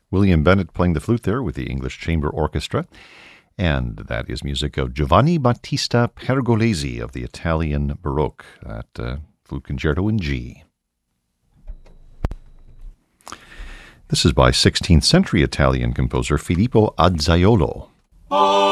William Bennett playing the flute there with the English Chamber Orchestra. And that is music of Giovanni Battista Pergolesi of the Italian Baroque, that flute concerto in G. This is by 16th century Italian composer Filippo Azzaiolo.